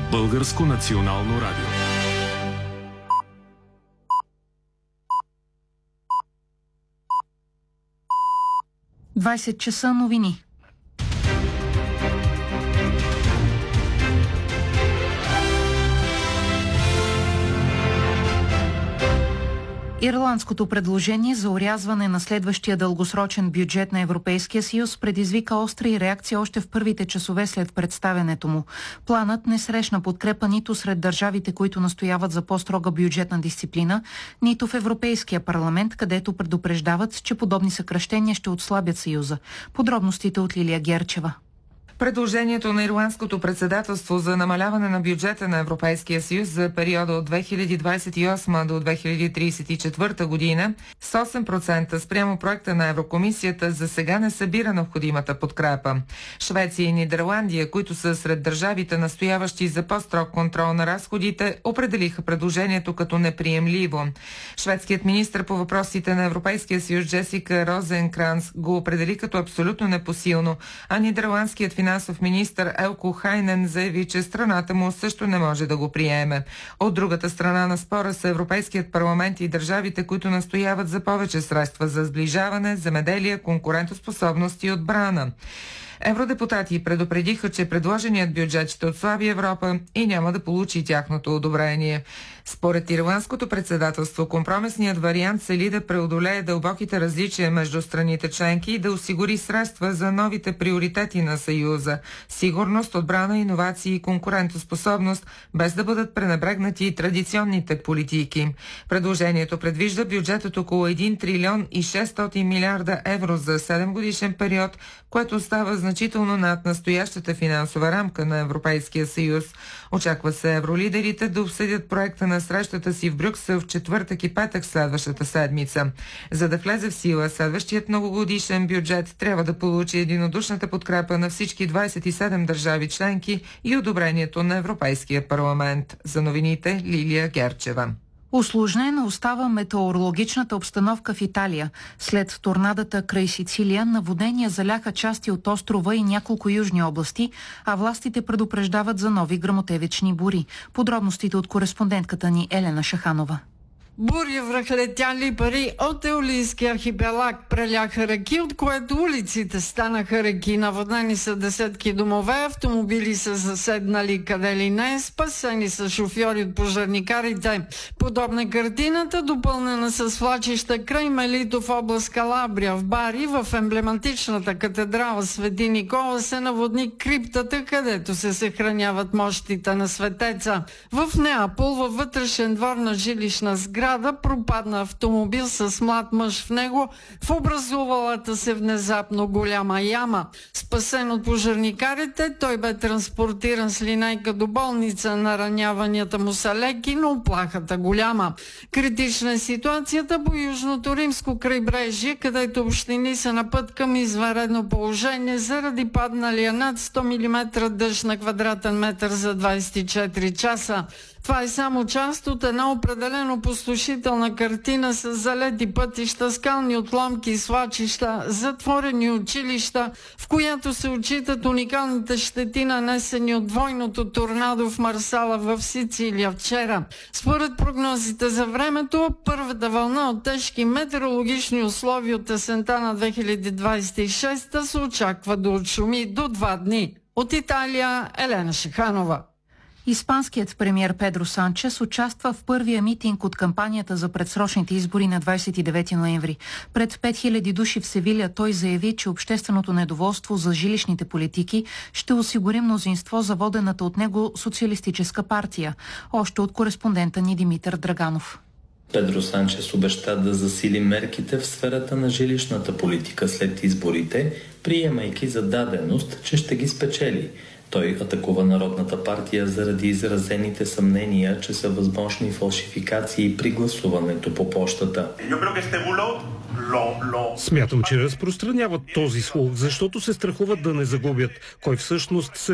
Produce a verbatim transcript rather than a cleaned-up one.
Българско национално радио. двайсет часа новини. Ирландското предложение за орязване на следващия дългосрочен бюджет на Европейския съюз предизвика остри реакции още в първите часове след представянето му. Планът не срещна подкрепа нито сред държавите, които настояват за по-строга бюджетна дисциплина, нито в Европейския парламент, където предупреждават, че подобни съкращения ще отслабят съюза. Подробностите от Лилия Герчева. Предложението на ирландското председателство за намаляване на бюджета на Европейския съюз за периода от две хиляди двадесет и осма до две хиляди тридесет и четвърта година с осем процента спрямо проекта на Еврокомисията за сега не събира необходимата подкрепа. Швеция и Нидерландия, които са сред държавите настояващи за по-строг контрол на разходите, определиха предложението като неприемливо. Шведският министър по въпросите на Европейския съюз Джесика Розенкранц го определи като абсолютно непосилно, а нидерландският финансов Финансов министър Елко Хайнен заяви, че страната му също не може да го приеме. От другата страна на спора са Европейският парламент и държавите, които настояват за повече средства за сближаване, земеделие, конкурентоспособност и отбрана. Евродепутати предупредиха, че предложеният бюджет ще отслаби Европа и няма да получи тяхното одобрение. Според ирландското председателство, компромисният вариант цели да преодолее дълбоките различия между страните членки и да осигури средства за новите приоритети на Съюза – сигурност, отбрана, иновации и конкурентоспособност, без да бъдат пренебрегнати и традиционните политики. Предложението предвижда бюджет от около един трилион и шестстотин милиарда евро за седем годишен период, което става значително над настоящата финансова рамка на Европейския съюз. Очаква се евролидерите да обсъдят проекта на срещата си в Брюксел в четвъртък и петък следващата седмица. За да влезе в сила, следващият многогодишен бюджет трябва да получи единодушната подкрепа на всички двадесет и седем държави членки и одобрението на Европейския парламент. За новините Лилия Герчева. Усложнена остава метеорологичната обстановка в Италия. След торнадата край Сицилия, наводнения заляха части от острова и няколко южни области, а властите предупреждават за нови гръмотевични бури. Подробностите от кореспондентката ни Елена Шаханова. Бури връхлетяли пари от Еолийския архипелаг преляха реки, от което улиците станаха реки. Наводнени са десетки домове, автомобили са заседнали къде ли не, спасени са шофьори от пожарникарите. Подобна картината, допълнена с свлачища край Мелито в област Калабрия. В Бари, в емблематичната катедрала Свети Никола, се наводни криптата, където се съхраняват мощите на светеца. В Неапол, във вътрешен двор на жилищна сграда, пропадна автомобил с млад мъж в него в образувалата се внезапно голяма яма. Спасен от пожарникарите, той бе транспортиран с линейка до болница. Нараняванията му са леки, но оплахата голяма. Критична е ситуацията по Южното римско крайбрежие, където общини са на път към извънредно положение заради падналия над сто милиметра дъжд на квадратен метър за двадесет и четири часа. Това е само част от една определено пустошителна картина с залети пътища, скални отломки, свлачища, затворени училища, в която се отчитат уникалните щети, нанесени от двойното торнадо в Марсала в Сицилия вчера. Според прогнозите за времето, първата вълна от тежки метеорологични условия от есента на две хиляди двадесет и шеста се очаква да отшуми до два дни. От Италия, Елена Шиханова. Испанският премиер Педро Санчес участва в първия митинг от кампанията за предсрочните избори на двадесет и девети ноември. Пред пет хиляди души в Севиля той заяви, че общественото недоволство за жилищните политики ще осигури мнозинство за водената от него социалистическа партия. Още от кореспондента ни Димитър Драганов. Педро Санчес обеща да засили мерките в сферата на жилищната политика след изборите, приемайки за даденост, че ще ги спечели. Той атакува Народната партия заради изразените съмнения, че са възможни фалшификации при гласуването по пощата. Смятам, че разпространяват този слух, защото се страхуват да не загубят кой всъщност се